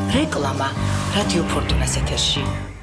რეკლამა რადიო ფორტუნას ეთერში.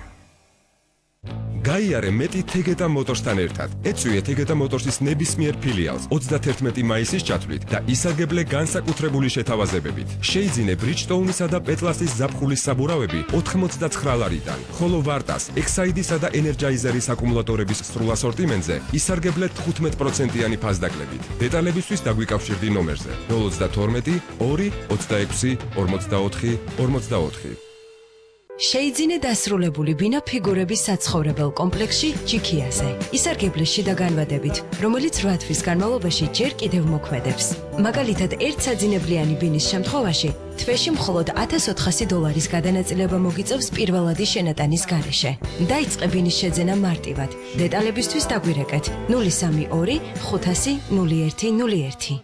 გაიარე მეტი თეგეტა მოტორსთან ერთად. ეწვიე თეგეტა მოტორსის ნებისმიერ ფილიალს 31 მაისის ჩათვლით და ისარგებლე განსაკუთრებული შეთავაზებებით. შეიძინე ბრიჯტოუნისა და პეტლასის ზაფხულის საბურავები 99 ლარიდან, ხოლო ვარტას, ექსაიდისა და ენერჯაიზერის აკუმულატორების სრულ ასორტიმენტზე ისარგებლე 15%-იანი ფასდაკლებით. დეტალებისთვის დაგვიკავშირდი ნომერზე 032 2 26 44 44. შეიძინე დასრულებული ბინა ფიგურების საცხოვრებელ კომპლექსში ჩიქიაზე. ისარგებლე შიდა განვადებით, რომელიც 8 თვის განმავლობაში ჯერ კიდევ მოქმედებს. მაგალითად, ერთ საძინებლიანი ბინის შემთხვევაში თვეში მხოლოდ $1400 გადანაწილება მოგიწევს პირველადი შენატანის გარეშე. დაიწყე ბინის შეძენა მარტივად. დეტალებისთვის დაგვირეკეთ 032 500 0101.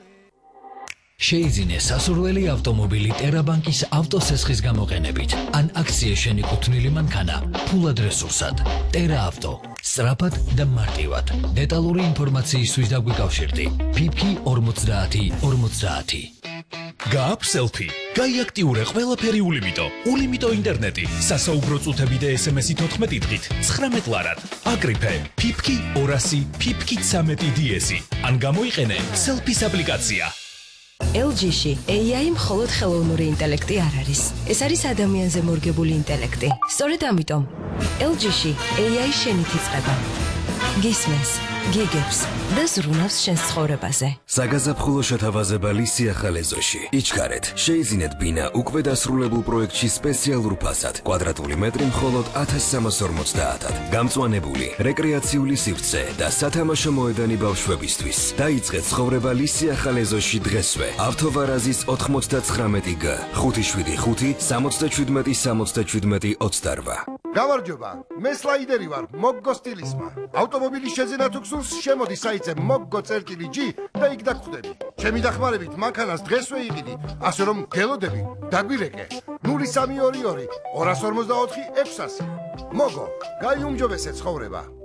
შეიძინე სასურველი ავტომობილი ტერაბანკის ავტოსესხის გამოყენებით ან აქცია შენიკუთვნილი მანქანა ფულად რესურსად. ტერა ავტო, სწრაფად და მარტივად. დეტალური ინფორმაციისთვის დაგვიკავშირდი PIPKI 50 50. გააქვს სელფი, გაიაქტიურე ყველაფერი ულიმიტო. ულიმიტო ინტერნეტი, სასაუბრო წუთები და SMS-ი 14 დღით 19 ლარად. აკრიფე PIPKI 200 PIPKI 13 DS-ი. ან გამოიყენე სელფის აპლიკაცია. LG-ში AI მხოლოდ ხელოვნური ინტელექტი არ არის. ეს არის ადამიანზე მორგებული ინტელექტი. სწორედ ამიტომ LG-ში AI შენით იწყება. გისმენს, გიგებს და ზრუნავს შენს ცხოვრებაზე. საგაზაფხულო შეთავაზება ლისია ხალეზოში. იჩქარეთ, შეიძინეთ ბინა უკვე დასრულებულ პროექტში სპეციალურ ფასად. კვადრატული მეტრი მხოლოდ 1350-ად. გამწვანებული, რეკრეაციული სივრცე და სათამაშო მოედანი ბავშვებისთვის. დაიწყეთ ცხოვრება ლისია ხალეზოში დღესვე. ავთოვარაზის 99G 575 77 77 28. გამარჯობა, მე სლაიდერი ვარ, მოგგო სტილისმა. ავტომობილის შეძენა თუ გსურს, შემოდი საიტზე moggo.g და იქ დაგხვდები. ჩემი დახმარებით მანქანას დღესვე იყიდი, ასე რომ გელოდები, დაგვირეკე. 0322 254 600. მოგო, გაიუმჯობესე ცხოვრება.